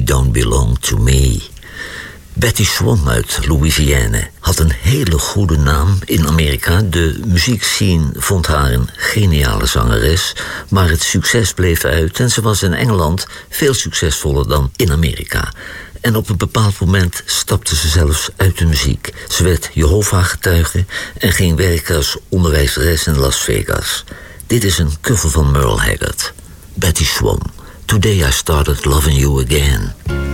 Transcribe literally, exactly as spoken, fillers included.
Don't Belong to Me. Betty Swan uit Louisiana had een hele goede naam in Amerika. De muziekscene vond haar een geniale zangeres, maar het succes bleef uit en ze was in Engeland veel succesvoller dan in Amerika. En op een bepaald moment stapte ze zelfs uit de muziek. Ze werd Jehovah-getuige en ging werken als onderwijzeres in Las Vegas. Dit is een cover van Merle Haggard. Betty Swan. Today I started loving you again.